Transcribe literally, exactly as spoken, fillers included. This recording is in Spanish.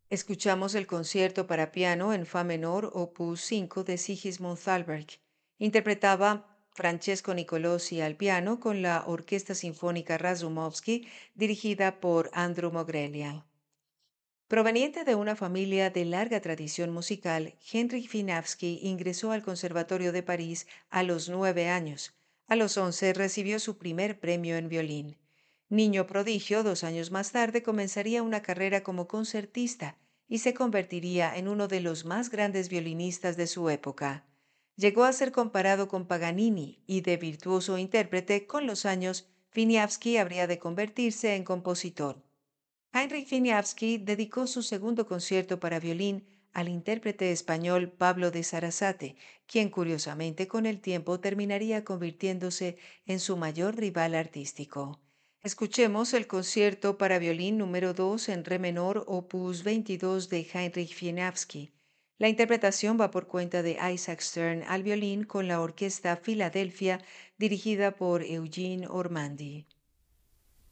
Escuchamos el concierto para piano en fa menor, opus cinco de Sigismund Thalberg. Interpretaba Francesco Nicolosi al piano con la Orquesta Sinfónica Razumovsky, dirigida por Andrew Mogrelia. Proveniente de una familia de larga tradición musical, Henryk Wieniawski ingresó al Conservatorio de París a los nueve años. A los once recibió su primer premio en violín. Niño prodigio, dos años más tarde comenzaría una carrera como concertista y se convertiría en uno de los más grandes violinistas de su época. Llegó a ser comparado con Paganini y de virtuoso intérprete, con los años, Wieniawski habría de convertirse en compositor. Heinrich Wieniawski dedicó su segundo concierto para violín al intérprete español Pablo de Sarasate, quien curiosamente con el tiempo terminaría convirtiéndose en su mayor rival artístico. Escuchemos el concierto para violín número dos en re menor, opus veintidós de Heinrich Wieniawski. La interpretación va por cuenta de Isaac Stern al violín con la Orquesta Filadelfia dirigida por Eugene Ormandy.